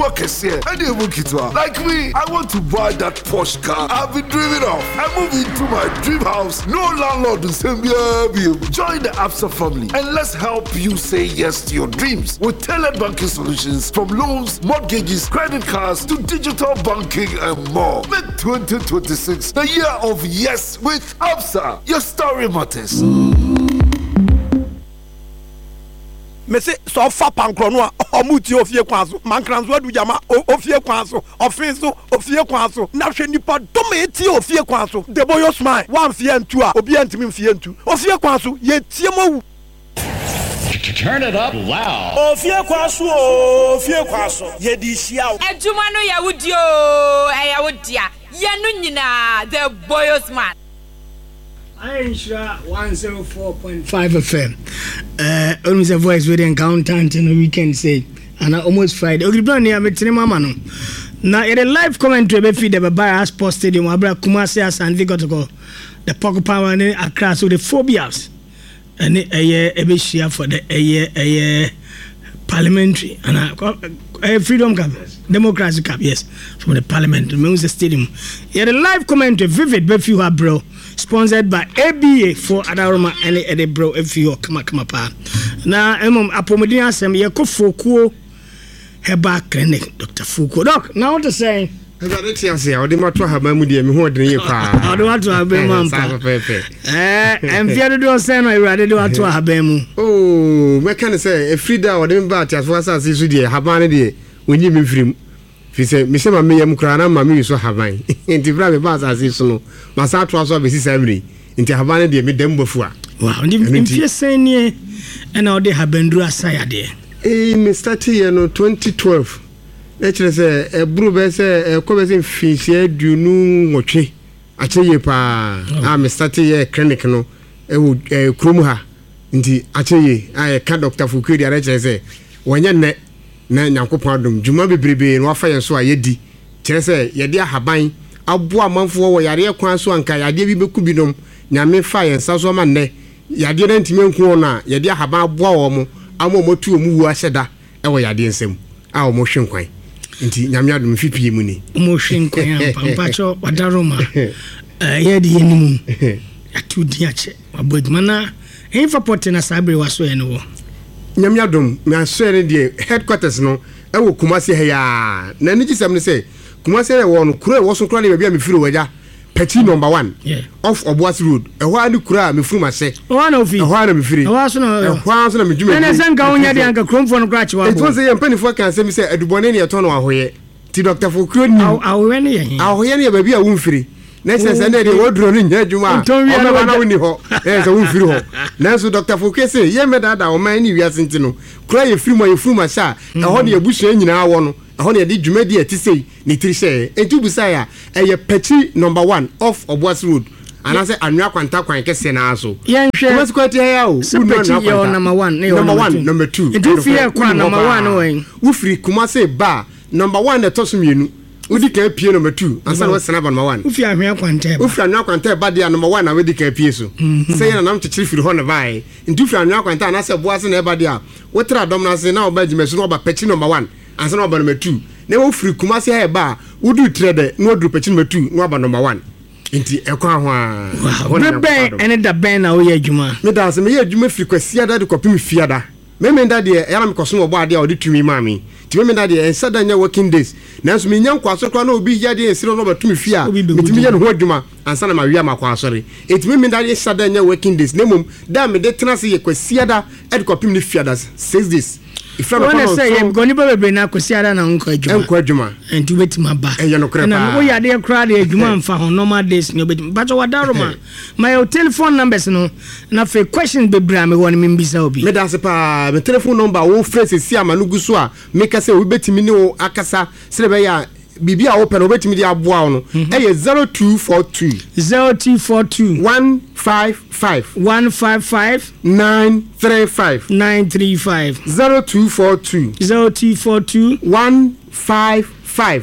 Wakese, and you like me, I want to buy that Porsche car I've been dreaming of and move into my dream house. No landlord will send me. Join the Absa family and let's help you say yes to your dreams with tailored banking solutions from loans, mortgages, credit cards to digital banking and more. Make 2026 the year of yes with Absa. Your story matters. Mese so fa pankro no omuti ofie kwanso mankranzo adu jama ofie kwanso ofinso ofie kwanso na hwe nipa dome eti ofie kwanso the boy smile one fie ntu a obi antimi mfie ntu ofie kwanso ye tie mo. Turn it up loud. Ofie kwaso ye di hia. Ejuma no ya wudio ya wudia ye no nyina the boy smile. Aisha 104.5 FM. Almost a voice with an accountant in the weekend say, and almost Friday. Okay, Brownie, I'm a mama no. Now, in a live commentary, be feed the Bayer Sports Stadium, Abra Kumasi and Vigo to go. The Poco Power and Accra, so the phobias. And a year, a bit share for the a year parliamentary and a freedom cup, democracy cup, yes, from the parliament, the stadium. Here, a live commentary, vivid, Befu bro. Sponsored by ABA for Adaroma and Eddie Bro if you come pa. Now, Apomodian Sam Yako Fuku Heba Clinic, Dr. Fuku. Doc, now what to say? I got it here, say, I did not have Mamudi and who didn't you cry. I don't want to have Bemu. And Fiado don't say, I rather do want to have Bemu. Oh, what can I say? A free down or them bat as far as this day, Habana when you be free. He said, Mr. Mammy, I'm crying, Mammy, so have I. And the brother bars as if so. My son was obviously every into Havana, they made them before. Wow, and if you're saying, yeah, and now they have been do a side there. Mr. T, 2012. Let's say, a brewer say, a conversation fish, you know, what I tell you, pa, I'm Mr. T, clinic, no, a Krumha. Indeed, I tell you, I can't Dr. Fukudi, I say, when you're net. Na nyankopon adom djuma bebrebe no afa yen so ayedi kire se yede ahaban abo amanfo wo yare kwan so anka yade bi beku binom nyame fa yen saso ma ne yade na ntime nku na yede ahaban abo wo mo amomotu omu wu ahyeda e wo yade nsem a wo mo hwenkwan nti nyame adom fipie mu ni mo hwenkwan pampacho wadaroma yede yenimu atu diache wabodma na enfa pote na sabre waso yen wo Nyamyadom, me aswere de headquarters no e wo Kumasi he ya na ni gisem ne say Kumasi e wo no kuro e wo so kuro na bia me firi waja Petit number 1 off Obuasi road e ho ani kuro a me firi ma se e ho na ofi e ho na me firi e ho so na me dwuma na senka wonya de anka kromfo no krachi wa bo e so ye mpanifo kan se mi se adubone ne e to no ahoye ti Dr. Fokuro ni ahoye ne ye ahoye ne ba bia wo mfiri next sense na de wodro ni nya dwuma o me ba na woni ho e se wo mfiri ho na so Dr. Fokuro se ye me dada o man ni wiase ntino kura ye firi ma sha e ho ne ebusua nyina wo no e ho ne de dwuma di atisei ni tiri se entu busa ya e ye Petit number 1 off Obuasi road ana se anwa kwanta kwan kese na aso ye nhwe Obuasi kwati ya o number 1 number 2 entu fie kwa number 1 wen wo firi Kumasi ba number 1 na toso mienu udi ka pie number 2 ansa na wesena ba number 1 ufi ahwe kwanta ba dia number 1 na wedi ka pie so say na nam chichiri firi ho na bai ndu fi ahwe kwanta na se Obuasi na ba dia wotra dom na se na oba jimesu na oba Petit number 1 ansa na oba number 2 na wo firi Kumasi ha ba udu trade na odru Petit number 2 na oba number 1 nti ekwa ho a bebe ene da ben na wo ye adwuma me da se me ye adwuma firi kwasia da de kopim fiada me da de ya na me koso obo ade a odi tumi mami ti me da de ensada nya working days na so me nya nkwaso kwa na obi ya de ensiro no batumi fia metimi ye no ho adwuma ansa na ma wi amakwa asori etimi me da de ensada nya working days na mum da me de tena se ye kwasia da ade kopim ni fiada 6 days ifra me kono say em goni bebe na kwasia da na nkwa adwuma enti betima ba e ye no kra na wo ya de kra de adwuma mfa ho normal days ni obetima bacho wadaroma my telephone numbers no na fe questions bebra me woni mbisa obi me da se pa me telephone number wo phrase si amanugu so a me ka se obetimi ni o akasa se be ya bibia open obetimi di aboa no e ye 0242 155 935 0242 155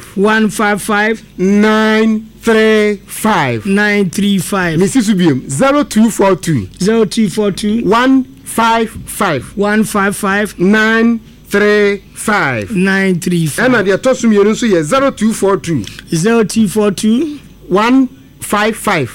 935 Mrs. Ubiem 0242 155 935 935 935 ɛna deɛ ɛtɔ so mmienu nso yɛ 0242 155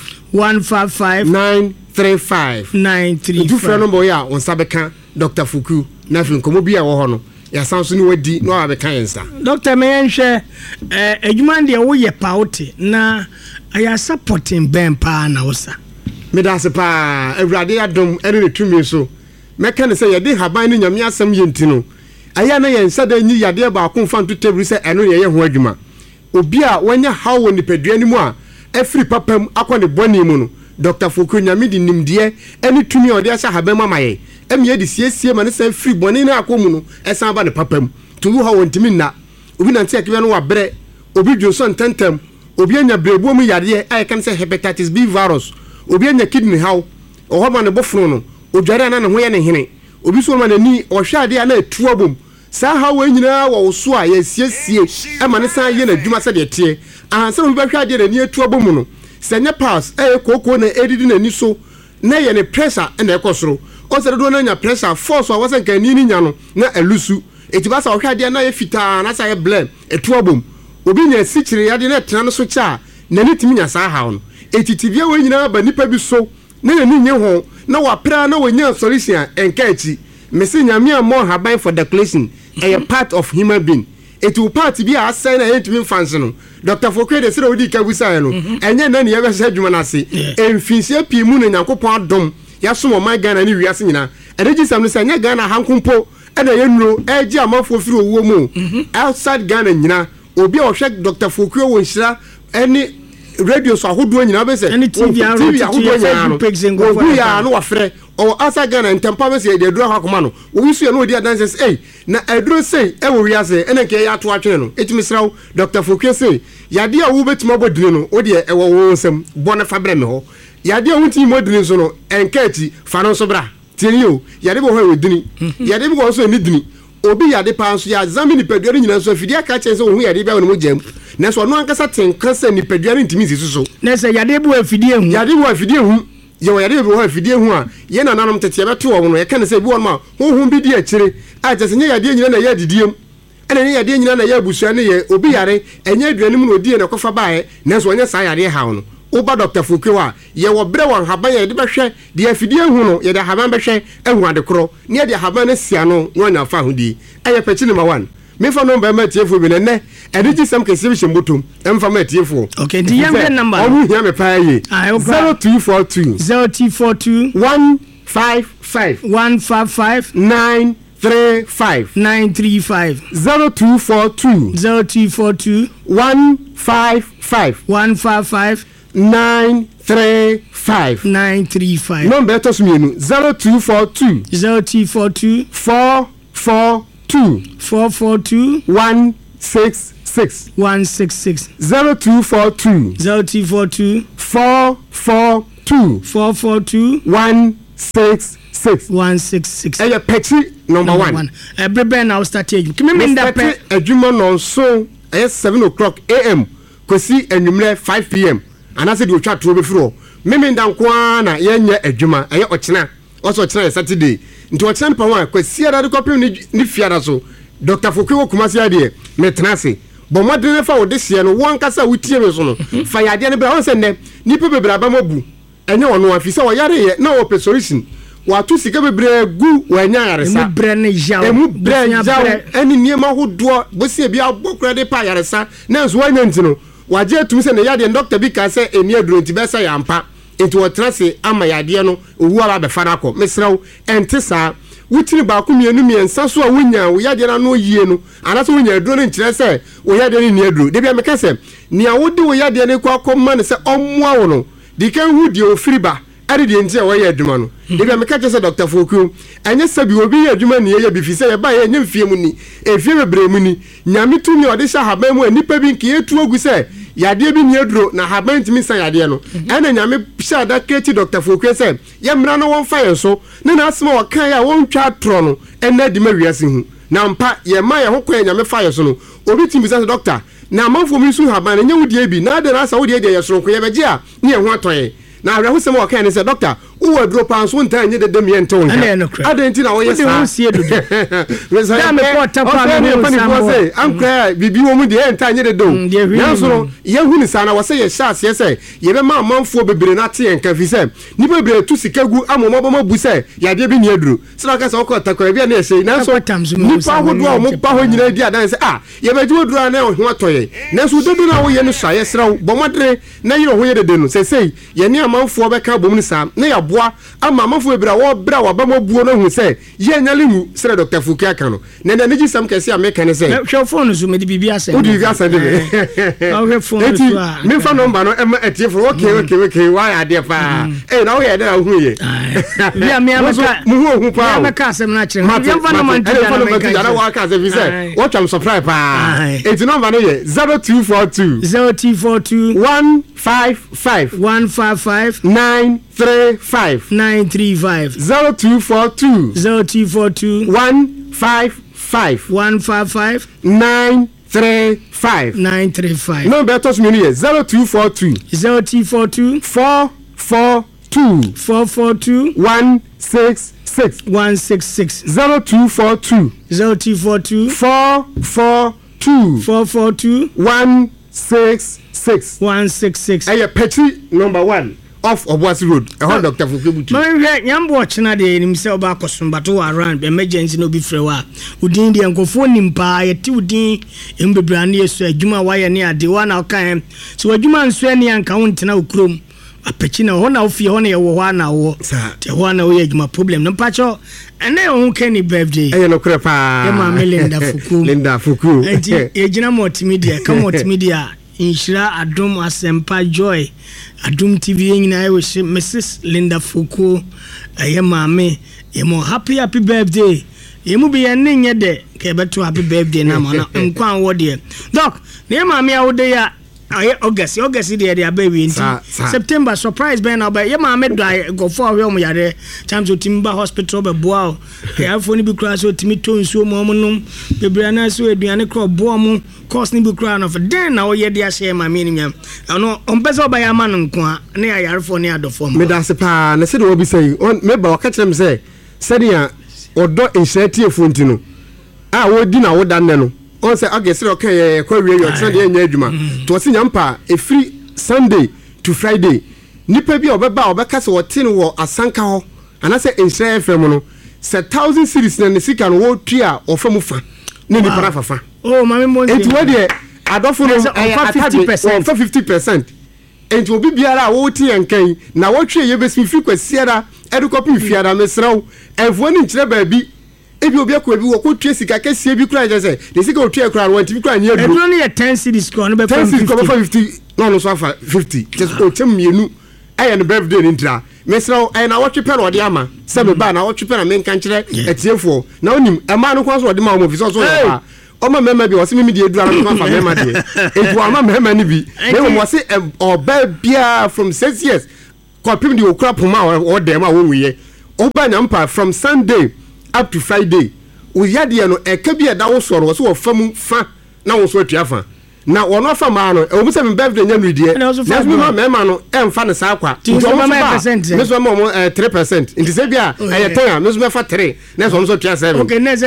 935 dufrɛ no bɔ yɛ a wo nsa bɛka Dr. Fuku na afei nkɔmmɔ bi a wɔ hɔ no yɛsan so ne wadi na wabɛka yɛn nsa Dr. Meyenhwɛ adwuma deɛ woyɛ pa wote na ayɛ supporting bɛn paa na wosa meda ase paa awurade adom ɛne ne tumi so mɛka ne sɛ yɛde haban ne nyame asɛm yɛ nti no ayɛ na yɛn nsa da nyi yadeɛ baako mfa nto table sɛ ɛno yɛyɛ ho adwuma obi a wanya haw wɔ nipadua no mu a afiri papam akɔ ne bɔne mu no Dr. Fuku nyame de nimdeɛ ɛne tumi a ɔde ahyɛ haban mu ama yɛ ɛmiyɛ de siesie ma ne sɛ firi bɔne no akɔ mu no ɛsan ba ne papam tumi ha wɔ ntimi nna obi nante akibɛ no wabrɛ obi dwonso ntɛntɛm obi anya brɛbuo mu yadeɛ a yɛka ne sɛ hepatitis B virus obi anya kidney haw ɔhɔ ma ne bɔforo no odware ana ne ho yɛ ne hene obi so ma n'ani ɔhwɛ adeɛ ana etu abom saa haw wɔ nyinaa wɔ so a yɛsiesie ɛma ne san yɛ n'adwuma sɛ deɛ teɛ ahansa obi bɛhwɛ adeɛ n'ani etu abom no sɛ nyɛ pass ɛyɛ kooko na edidi n'ani so na yɛ ne pressure ɛna ɛkɔ soro ɔsɛ do na nya pressure force a wɔsɛ nka ni nya no na elusu etiba sa ɔhwɛ adeɛ na yɛ fitaa na sa yɛ blem etu abom obi nya sikyire adeɛ na tena no so kya na ne timi nya saa haw no etitibia wɔ nyinaa ba nipa bi so na ne nye ho na wapra na wɔnya solution enka achi mesi nyame amɔ haban for declaration a part of human being etu part bi a asɛn na yɛntumi mfanse no Dr. Fuku de sɛ odi ka busa no ɛnyɛ na ne yɛbɛhyɛ adwuma no ase emfinsie pii mu na Nyankopɔn adom yasom ɔman Ghana ne wiase nyina ɛregye sam no sɛ nyɛ Ghana hankompo ɛna yɛnuro ɛgye amafo firi owuo mu outside Ghana nyina obi a ɔhwɛ Dr. Fuku wɔ nhyira ɛne radio so ahodoɔ nyina bɛ sɛ TV ahodoɔ nyina no obi ya no wafrɛ ɔwɔ outside Ghana ntempa bɛ sɛ yɛde aduro hɔ akoma no obi so yɛ no odi adanse sɛ na aduro sei ɛwɔ wiase ɛna nkɛ yɛ ato atwene no etimi sraw Dr. Fuku sɛ yade a wo betuma bɔ dine no odi ɛwɔ wo nsɛm bɔ ne fa brɛ me hɔ yade a wonti mo dine so no ɛnka ati fa no so bra tieni o yade bɔ hɔ ɛwɔ dini yade bi kɔ so ni dini obi yade pa nso ya zami ni padua nyina so afidi aka kyɛn sɛ ohun yade bia wɔ no jam na so no ankasa tenka sɛ ni padua ntimi sisi so na sɛ yade bu afidi ehu yade bu afidi ehu yɛ wɔ yade bu hɔ afidi ehu a yɛ na nanom tete bɛto wɔ no yɛ ka ne sɛ bi wɔ ma honhom bi di akyire a kyɛ sɛ nyɛ yade nyina na yɛ didiem ɛna ne yade nyina na yɛ abusua ne yɛ obi yare ɛnyɛ aduanim no odi na kɔfa bae na so ɔnyɛ saa yade haw no Oba Dr. Fuku a ye wo bre wan haban ye de behwe de afidie hu no ye de haban behwe ehu adekoro ne de haban ne sia no no nya fa hudi eye pechi number 1 me fa no ba ma tiefo bi ne ediji sam kese bi shembotom emfa ma tiefo okay the younger number onu hia me pa ye 0242 155 935 0242 155 935 number to sumienu 0242 442 166 0242 442 166 eye pechi number 1 everybody now start age kimi me nda pe adwuma no so 7:00 am kosi enwumre 5 pm anase de otwa tro be firo meme ndanko na yenye adwuma eye ochena oso ochena Saturday nti ochena pa wa kwasi ada de kopim ni fiada so Dr. Fuku wo kumasi ade metenase bo modene fa wo de sie no won kasa wutie me so no fa yade ne bra won se ne nipa bebra ba mabu enye wono afisa wo yare ye na wo solution watu sika bebre gu wanya yaresa emu bre ne jaw eni niema hodo bosie bia bokura de pa yaresa na nso wanya ntino waje atum se ne yade doctor bi ka se eni aduro nti besa yampa enti wotrase ama yade no owu ala be fana ko mesraw enti sa wutiri ba ku mienu miensa so a wonya wo yade na no yie no anaso wonya aduro ne nkire se wo yade ne ni aduro de bia meka se ni awodi wo yade ne kwa komma ne se ommoa wo no di kan hu di ofiriba ade de ntia wo yɛ adwuma no de bia meka kyese Dr. Fuku anya sabi obi yɛ adwuma ne yɛ bi fi sɛ yɛ ba yɛ nyemfie mu ni efie bebre mu ni nyame tumi ɔde hyɛ haban mu anipa bi nke etu ogu sɛ yade bi ne aduro na haban ntimi san yade no ɛna nyame hyɛ da keti Dr. Fuku sɛ yɛ mra no wɔn fa yɛ so ne na asema wɔkan yɛ wɔn twa tro no ɛna di ma wiase hu na mpa yɛ ma yɛ ho kɔ nyame fa yɛ so no obi timi sɛ doctor na amanfo mi su haban ne nyɛ wudie bi na de na asa wudie de yɛ soronko yɛ bɛgye a ne yɛ ho atɔyɛ na awra husem wa kan ne se doctor wo dro pan so nta nye de me ente wonka adenti na wo yes wo sie dodo da me ko tapa me pani bo say ankra bibi wo mu de enta nye de do nanso no ye huni sana wo say ye chance ye say ye be ma amanfo bebre na te enka fi say ni bebre tu sikagu amomo bo bu say ya de bi ni aduro sira ka say wo ko takwa bia na ye say nanso ni pa hodo a mo pa ho nyina di adan say ye be ju oduro na ho atoye nanso dodo na wo ye no sha ye sira bo modre na yiro ho ye de no say ye ni amanfo be ka bom ni sa na ya boa ama amanfo bebra wo bra wa ba mo buo no hu say ye nyale mu sira Dr. Fuki aka no na na ji sam kese America ne say hwe phone so me di bibia say wo di bibia say de hwe phone so a me fa number no em etiefo okay why ade pa na wo ye de na hu ye bia me amaka mu hu pa me ka asem na kire me fa no man ti na wa ka say vi say what am surprise pa eti number no ye 0242 155 935 0242 155 935 no better to me here 0242 442 166 0242 442 166 eye petty number 1 off Obuasi Road Dr. Fukebutu man nyambo china de nim se oba kosombato around emergency no bi frewa udin de enkofo nimpa yeti udin embebra na yeso adwuma waye ne ade wa na kan so adwuma nso ne anka wontena okrom apechi na ho na ofie ho na ye wo ho na wo te ho na wo ye adwuma problem no pacho ene ho kani birthday eye no kre pa e ma Linda Fuku enti e gina multimedia ka multimedia inshira adom asempa joy adom TV nyina we Mrs. Linda Fuku eye maame ye mo happy birthday ye mu bi ye nye de ke beto happy birthday na ma na nkwan wo de doc ne maame a wo de ya August de baby September surprise ben na ba ye maame go for we mo yare times o timba hospital be boa ya fo ni bi kura so timi to nsuo mo nom bebra na so aduane kro boa mo course ni bi kura no for den na wo ye de ahye maame ni nyam no on pese oba ya ma no nko a na ya yare fo ni adofo mo me da se pa na se de obi say me ba waka kire me say dia odo inshati efonti no a wo di na wo dan ne no on say agese okay kwa wie yo tena de nya adwuma to se nyampa every Sunday to Friday nipa bi obeba obeka se wote no wo asanka ho ana se Insha FM no se 1000 series na sika no wo tua ofam fa ne nipa na fafa oh mama mo enti wo de adofo no 50% enti obi biara wo ti yankan na wo twe ye besifiri kwasiara edukopi fiara mesraw enfo ni nkire baabi ebi obi akọ ebi wo ko tue sika kese bi kura jese de sika otue kura no anti bi kura nya duro e no ye 10 cities ko no be 50 no so afa 50 just o tem mienu aye no birthday ni ntra mesraw aye na wotwe pe no de ama se be ba na wotwe pe na menka nkire etiefo na onim e ma no kwa so de ma o office so ya oma mema bi wose mimi de edura no afa mema de edu ama mema ni bi me mo wose oba bia from 6 years ko pim de okura poma o de ma wo wiye oba nyampa from Sunday up to Friday we yade no eka bi eda wo soro wo so wo fam fa na wo so atua fa na wo no fa ma no e wo se me birthday nya nudie na so me ma no e mfa ne sa kwa nti wo ma 1% me so ma 3% nti se bia e yeton me so me fa 3 na so so tua 7 okay na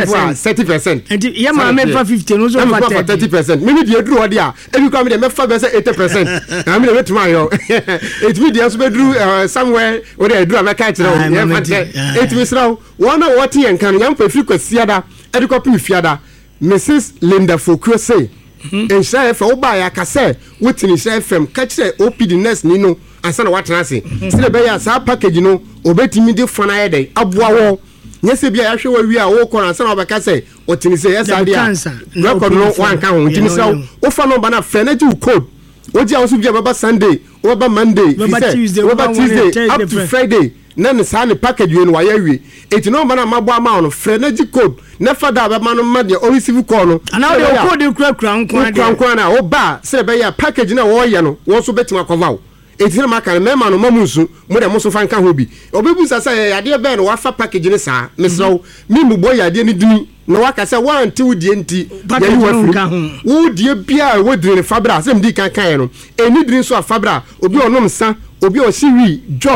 30% nti ye ma me fa 50 no so fa 30% me me die duru ho dia e bi kwa me de me fa be se 80% na me de metuma yo it be dia so be duru somewhere o de duru ameka kire o ye fa 8 me sraw wona what yen kan yam pa firi kwasiada e de kopi fiada Mrs. Linda Fuku say Insha FM oba ya kase wotini Insha FM ka kire OPD nurse ni no ansa na watena se se be ya sa package no obetimi de fana ye dey aboa wo nyese bia ya hwe wa wi a wo kɔ ansa na obeka se otini se yesa dia record no wan ka ho ntimi se wo fa no ba na fenati code oji a wo so bia baba Sunday baba Monday baba Tuesday up to Friday na ne sa ne package we no wa ya wi eti no ba na mabo ama no fenati code na fada ba ma no ma de o receive call no ana de code kura nkwan na o ba se be ya package na wo ye no wo so betima cover eti na maka me ma no mamunsu mo de mo so fa nka ho bi obebu sasa ya de be no wa fa package ne sa mesro mi mu boy ya de ni dini na wa ka se wa anti wo die nti ya ni wa firi wo die bia wo dire ne fabra se mdi kan kan no eni dire so afabra obi onom sa obi o siwi jot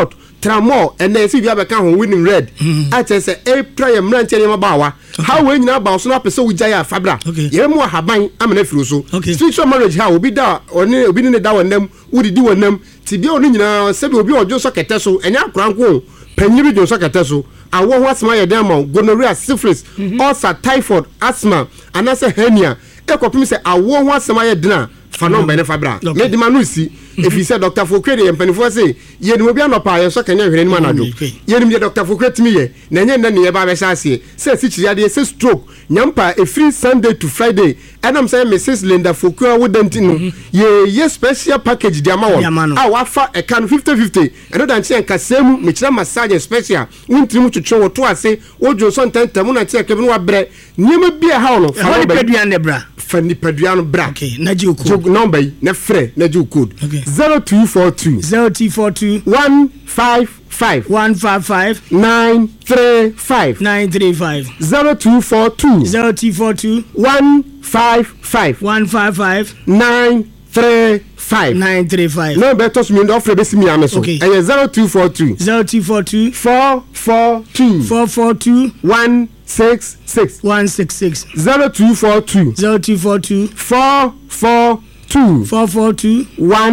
Tramol and then see you have a can winning red. I tell say a prayer man tell him about how when you about so up so Jaya Fabra. You more have mine, I'm an so. Spiritual marriage how will be there or be in the down them, would do on them. Tibio Nina said will be on Joe Socket and your grand Penny Joe Socket. I want what's my demo, gonorrhea, syphilis, ulcer, typhoid, asthma, and that's a hernia. Ekopim say I want what's my dinner. Fanon Benefabra. Let the man see if he said Dr. Fouquet and Pennyfo say, Yen will be an opera, so can you hear man? Yen me Dr. Fouquet me, Nanyan nearby Sassi, says Sichia, says stroke, Yampa, a free Sunday to Friday, and I'm saying Mrs. Linda Fouquet wouldn't know. Ye, special package, the amount. Our far a can 50-50, and not say Casem, Michel Massage special, won't you to show to us say, what your son tell Tamuna check everyone bread, never be a hollow, Fanny Pedriano Bra, Najuku number, Nefre, Naju code 0242 155 935 0242 155 935 no better to me offer besi mi ameso eh 0242 442 166 0242 442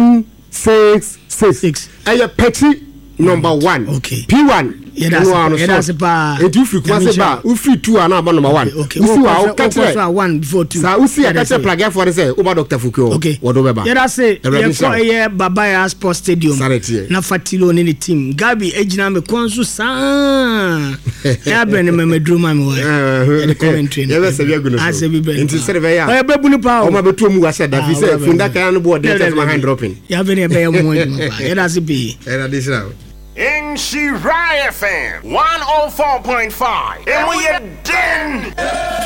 166 eh petty number 1 P1 that's a bar. If you free bar, we free 2 and number 1. Okay, we see 1 before 2. So we see a catch plug for the say over Dr. Foucault. Okay, whatever. Yeah, that's it. Yeah, Babaya Sports Stadium. Na Fatilo ni team. Gabi ejina me konsu sa. Ya bene me medruma me wa. The commentary. Yeah, that's a very good. As we be. Into say be ya. Oh, be bulu pa. O ma betu mu ase da fi say funda kan no board dey my hand dropping. Ya bene be ya mo. Yeah, that's it be. Yeah, that's it. In Shirai FM 104.5 and we are done.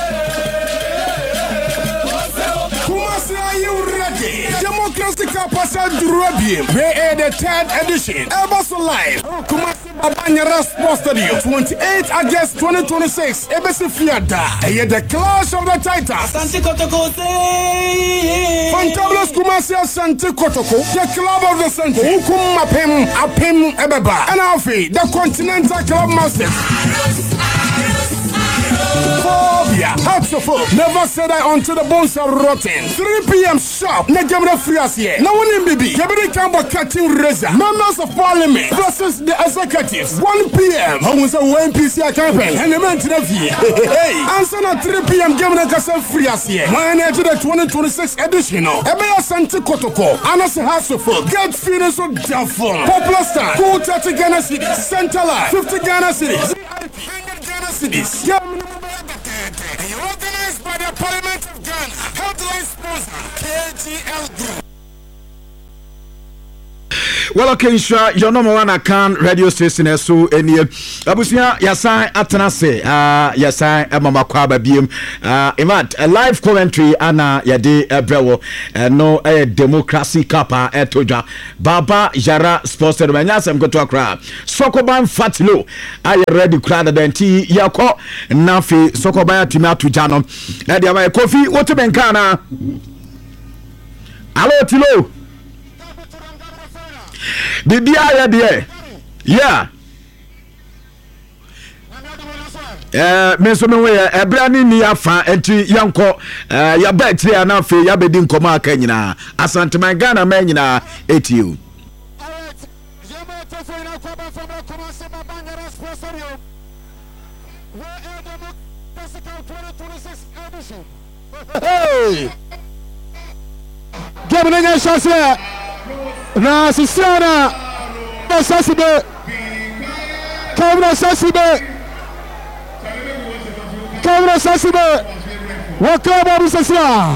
Kumasi, are you ready? Democracy Kapasa Durabim. We are the 3rd edition. Ebaso Live. Kumasi Babanyara Sports Stadium. 28 August 2026. Ebesi Fiada. And the Clash of the Titans. Asante Kotoko. Fantabulous Kumasi Asante Kotoko. The Club of the Century. Ukum Apem Ebeba. And Alfie, the Continental Club Masters. Phobia, hearts of hope. Never said I until the bones are rotten. 3 p.m. sharp. Negamra Frias here. No one in BB. Kebiri Kambo cutting razor. Members of Parliament versus the executives. 1 p.m. I was a NPC campaign. And the man to the V. Hey, answer at 3 p.m. Gamma Kasa Frias here. When I to the 2026 edition. Ebea Santi Kotoko. Anas House of Hope. Get feelings of Jafon. Popular Star. 30 Ghana cities. Center Life. 50 Ghana cities. 100 Ghana cities. And you're organized by the Parliament of Ghana. Headline sponsor, KGL Group. Well, okay, sure. Your number one account radio station so any Abusia Yasai Atanase Yasai Mama Kwaba BM Imat a live commentary Anna Yade Brewo no a democracy kappa etoja Baba Jara Sports Stadium Yasam go to Accra Sokoban Fatilo I ready crowd denti Yako Nafi Sokoban Tima to Jano and the Kofi what Benkana Hello Tilo Bibia ya de yeah me so me we ebra ni afa enti yanko ya betri ana fe ya bedi nkoma aka nyina asante man Ghana man nyina etiu hey Gabonese chance na sisiana sasibe Kamra sasibe wakaba bisasa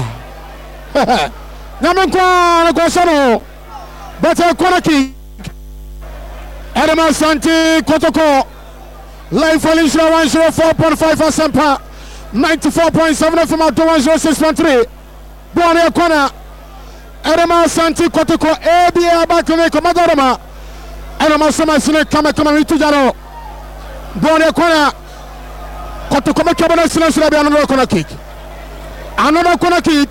namenkwa na kwasano bata kwanaki Adama Santi Kotoko live Valencia 104.5 Asempa 94.7 from out 106.3 Bwana Kwana Adama Santi Kotoko Ebia Bakune Komadorama Adama Samasine Kama Mitujano Bwana Kwana Kotoko Makabana Sinasura another corner kick. Another corner kick.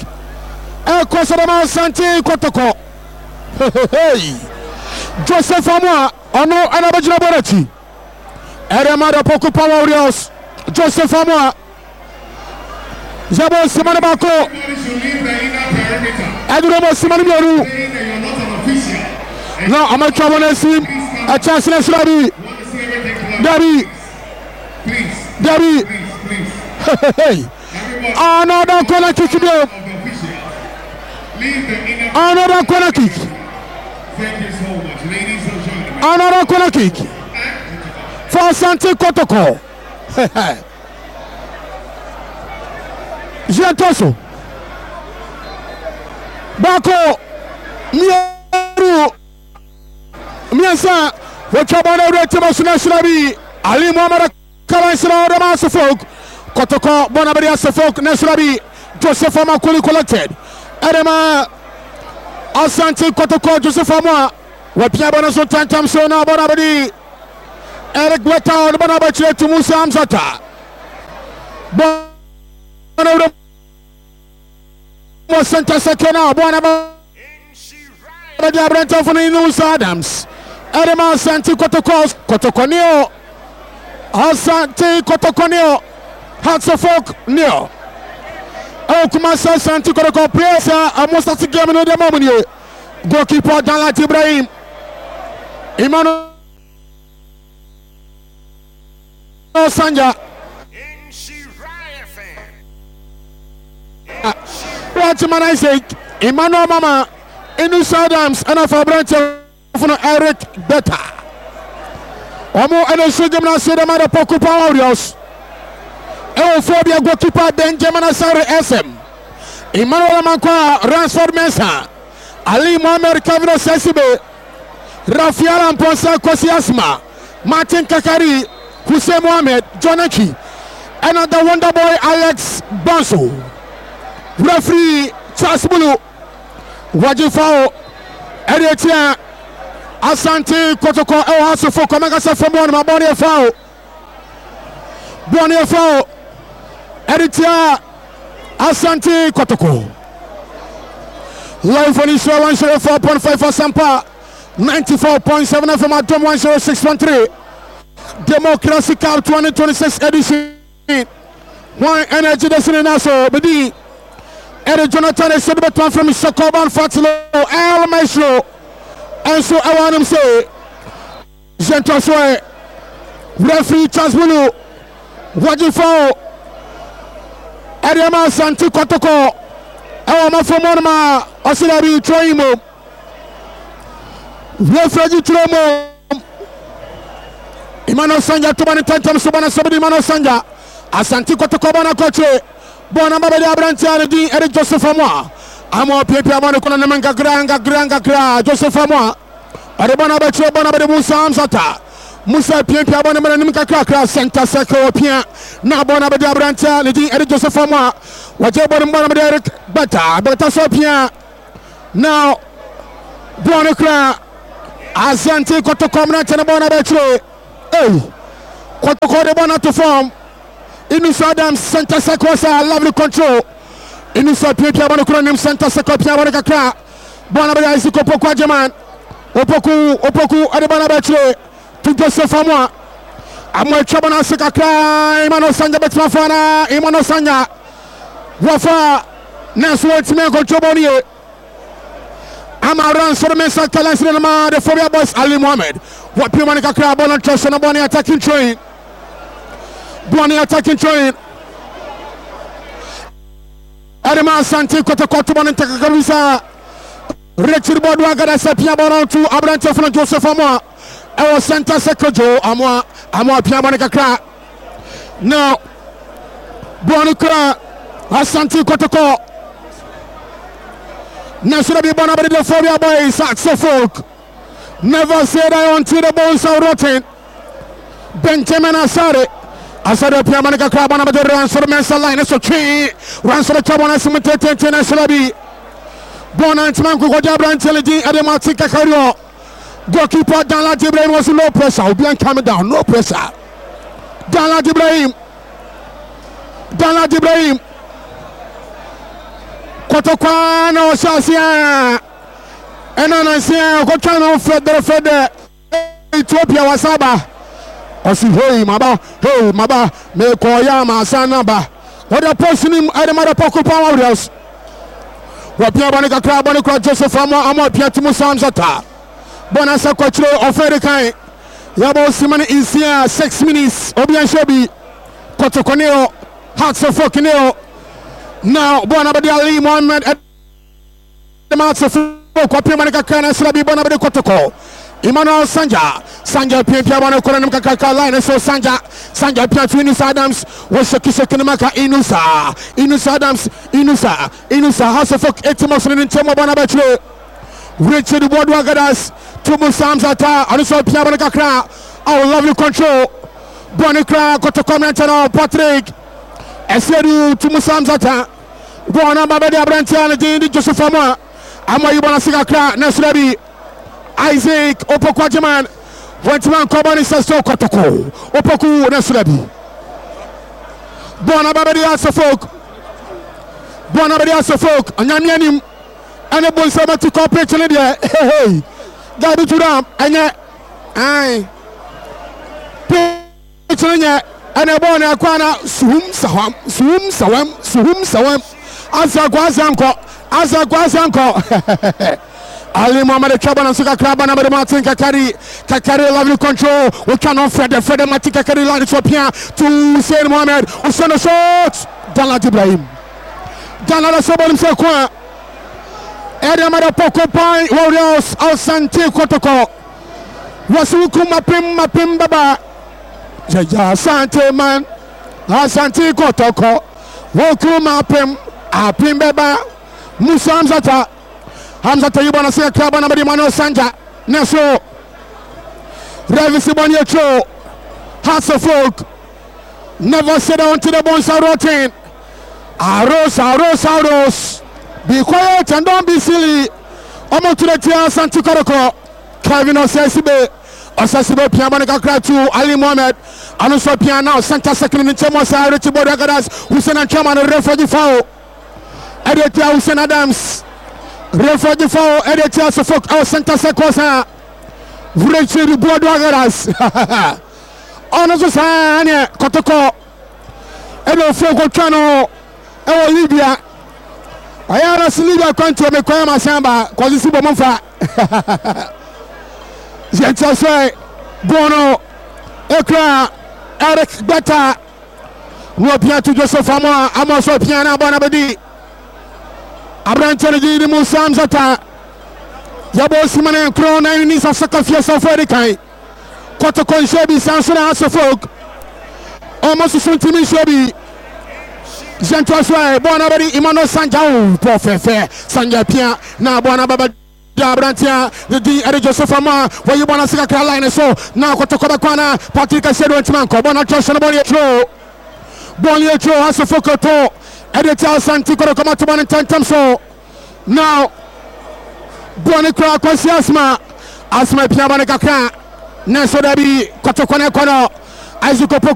Adama Santi Kotoko. Hey, Joseph Amwa Ono anabajina Boretti. Eremada Poku Power Warriors. Joseph Amwa. Zabo Simon Bako. Aduromo Simon Yoru. Now Amateur Bonesim. A chance in Slabi. Dabi. Hey. Another corner kick. Another corner kick. Thank you so much, ladies and gentlemen. Another corner kick. For Santi Kotoko. Gentoso. Bako. Mieru. Miensa. Wachabana Retimo Sinasrabi. Ali Muhammad Kalansra Ramasafok. Kotoko Bonabaria Safok Nasrabi. Joseph Amakuli collected. Adama Asante Kotoko Joseph Amwa. Wapia Bonaso Tantam Sona Bonabadi. Eric Bleta Bonabachi to Musa Amzata. Bonabadi Santa Sakena Bonabadi Brenta Funus Adams. Adama Asante Kotokonio. Asante Kotokonio. Hearts of Folk Neo. Oh, Kumasa Santi Kotoko Presa. Almost at the game in the moment. Goalkeeper Dalat Ibrahim. Emmanuel Sanja. What man I say? Emmanuel Mama. Inus Adams and of a branch of Eric Beta. Omo and a Sugam said the matter Poku Power Warriors. Eophobia goalkeeper Benjamin Asare SM. Emmanuel Mankwa Ransford Mensah. Ali Mohamed Kavino Sesibe. Rafiala Mponsa Kosi Asma. Martin Kakari. Hussein Mohamed Jonachi. And the Wonder Boy Alex Bonso. Referee Charles Bulu. Wajifao Edietia Asante Kotoko El Hasufo Komagasa Fomon Maboni Fao Boni Fao Edietia Asante Kotoko Live on Israel 104.5 for Sampa 94.7 FM at 106.3 Democracy Cup 2026 edition. One energy destiny Naso Bedi Eddie Jonathan is between from Sokoban Fatilo El Maestro. And so I want him say Gentoswe referee Charles Bulu Wajifo Ediama Santi Kotoko Ewa Mafomonma Osilabi Troimo referee Troimo Imano Sanja Tubani Tantam Subana Sabadi Imano Sanja Asanti Kotoko Bana Koche Bona Mabedi Abrantiani di Eric Joseph Amwa Amo Pepe Amano Kona Nemenga Granga Joseph Amwa Arabana Bacho Bona Bedi Musa Amzata Musa Pepe Amano Nemenga Krakra Senta Seko Pia Na Bona Bedi Abrantiani di Eric Joseph Amwa Waje Bona Bedi Eric Beta So Pia Now Bona Kra Asante Kotoko Mnatana Bona Bacho Kotoko de Bona to form Inus Adams Santa Sakosa lovely control. Inus Pepe Abanokunim Santa Sakopia Wanaka Bonabaya Isiko Jaman Opoku Adebana Batre to Joseph Amwa Amwa Chabana Sakaka Imano Sanja Betmafana Imano Sanja Wafa Naswat Meko Choboni Amaran Sormesa Kalansinama the Phobia Boys Ali Mohammed what Pimanica Crabon and Chosana attacking train. Bonnie attacking train. Adama Santi Kotoko Bon and Takavisa. Richard Bodwaga Sapia Boron to Abranta from Joseph Amwa. I was Santa Sekojo Amwa Piamanica Cra. Now Bonica Asanti Kotoko. National be Bonabadi the Phobia Boys Saxo Folk. Never said I until the bones are rotten. Benjamin Asare. Asada Piamanica Crabana the Ransford Mensa line so tree Ransford Chabana Simete Nationabi Bonant Manco Jabran Teledi Adematica Cario goalkeeper Dalat Ibrahim was no pressure Obian coming down no pressure Dalat Ibrahim Kotokwana Shasia Enanasia Kotano Feder Ethiopia wasaba osi hey maba me koya masana ba oda posinim ade mara poko power Warriors wapia bani kakra bani kwa Joseph amo pia timu Samzata bona sa kwachiro ofere kan yabo simani isia 6 minutes obian shobi kotokoneo Hearts of Oak now bona badi Ali Mohammed the Hearts of Oak wapia bani kakra na sirabi bona badi kotoko Emmanuel Sanja pia bwana kona mkaka line so Sanja pia Inus Adams washakisha kinamaka Inus Adams House of Folk etimos ni ntemo bwana bachwe Richard Bodwa Gadas Tumu Samzata anuso pia bwana kakra our lovely control bwana kra koto commentano Patrick Esedu Tumu Samzata bwana babadi abrantiana di Joseph Amwa ama yibana sigakra Nasrabi Isaac Opoku Ajaman Wentman Kobani Sasto Kotoko Opoku Nasulabi Bona Babadi Asofok Anyamianim and a boy summer to cooperate to Lydia. Hey, Gabi Turam and yet and a born Aquana Sum Sawam Asa Guazanko Ali Mohamed Chabana Suka Krabana Martin Kakari lovely control. We cannot Fred Mati Kakari line to appear to Hussein Mohamed. Hussein shot. Dalat Ibrahim. Dalat Sobol Msekwa. Area Mada Poko Pai Warriors Al Santi Kotoko. Wasuku Mapim Baba. Jaja Sante man. Al Santi Kotoko. Woku Apim Baba. Musa Hamzata. Hamza Tayibana say Krabana Marimano Sanja Neso Revisibon Cho Hearts of Folk never sit down to the bones are rotten. Aros. Be quiet and don't be silly. Omo to the Tia Santukaroko Kevin Osasibe Piamanica Kratu Ali Mohamed Anuso Piano Santa second in Chemosa Richard Bodagadas Hussein and Chairman refugee foul Edetia Hussein Adams refugee foul Edetia Sofok our Santa Sequosa Richard Bodagadas Onoso Sanya Kotoko Edo Fogo Chano Ewo Libya Ayana Libya country me kwa masamba kwa zisibo mfa Zentaswe Bono Ekra Eric Beta no pia to Joseph Amo so piana bona bedi Abrantene di Musa Hamzata Yabo Simane Krona ni sa sakafia so fere kai Kotoko Shobi Sansona Asofok Almost Suntimi Shobi Zentaswe bona bedi Imano Sanja Profefe Sanja Pia na bona baba Abrantia the Eddie Joseph Ama where you wanna see a line so now Kotoko Bakwana Patrick Asedo Manko Bona Joshua Bonnie Tro has a focal to Editor Santi Korokoma to 1 and 10 times so now Bonnie Crack was Asma Piabanaka Neso Dabi Kotokone Kono Isaac